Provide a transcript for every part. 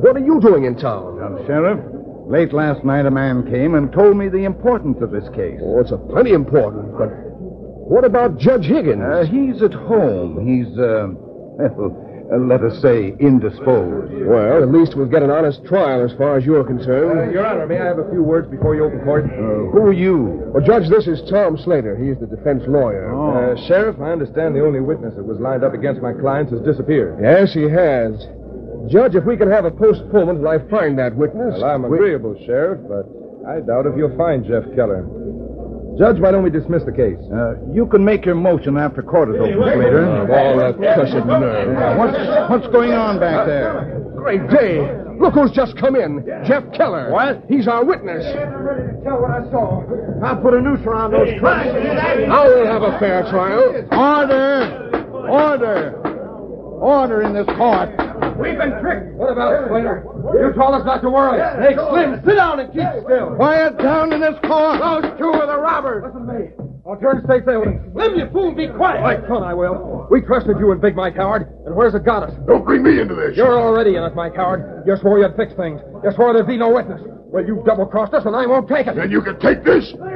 what are you doing in town? Sheriff, late last night a man came and told me the importance of this case. Oh, it's plenty important, but what about Judge Higgins? He's at home. He's, let us say, indisposed. Well, at least we'll get an honest trial as far as you're concerned. Your Honor, may I have a few words before you open court? Who are you? Well, Judge, this is Tom Slater. He's the defense lawyer. Sheriff, I understand the only witness that was lined up against my clients has disappeared. Yes, he has. Judge, if we can have a postponement till I find that witness... Well, I'm agreeable, Sheriff, but I doubt if you'll find Jeff Keller. Judge, why don't we dismiss the case? You can make your motion after court is over, Slater. All that cussed nerve. What's going on back there? Great day. Look who's just come in. Jeff Keller. What? He's our witness. Tell what I saw. I'll put a noose around those crooks. Now we'll have a fair trial. Order! Order! Order in this court. We've been tricked. What about it, Slater? You told us not to worry. Hey, Slim, sit down and keep still. Quiet down in this court. Those two are the robbers. Listen to me. I'll turn state's evidence. Slim, you fool, be quiet. Right, son, I will. We trusted you and Big Mike Howard, and where's it got us? Don't bring me into this. You're already in it, Mike Howard. You swore you'd fix things. You swore there'd be no witness. Well, you double-crossed us, and I won't take it. Then you can take this. Hey,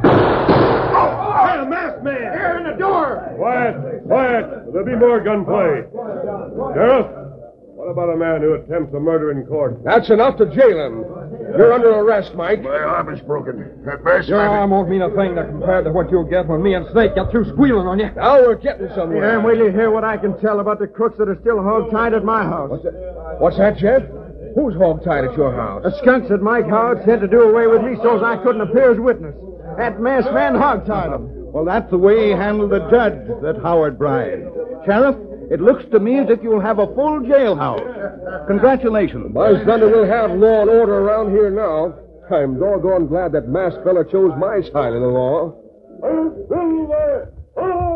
a masked man. Here in the door. Quiet, quiet. There'll be more gunplay. Sheriff, what about a man who attempts a murder in court? That's enough to jail him. You're under arrest, Mike. My arm is broken. That masked Your man... arm won't mean a thing compared to what you'll get when me and Snake get through squealing on you. Now we're getting somewhere. Yeah, and wait till you hear what I can tell about the crooks that are still hog-tied at my house. What's that, Jeff? Who's hog-tied at your house? The skunks that Mike Howard sent to do away with me so as I couldn't appear as witness. That masked man hog-tied them. Well, that's the way he handled the judge that Howard bribed. Sheriff, it looks to me as if you'll have a full jailhouse. Congratulations. By thunder, we'll have law and order around here now. I'm doggone glad that masked fella chose my side of the law.